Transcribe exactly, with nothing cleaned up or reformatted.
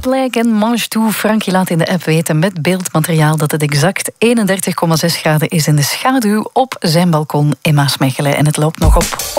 Jetlag en Mange Tout. Frankie laat in de app weten met beeldmateriaal dat het exact eenendertig komma zes graden is in de schaduw op zijn balkon in Maasmechelen. En het loopt nog op.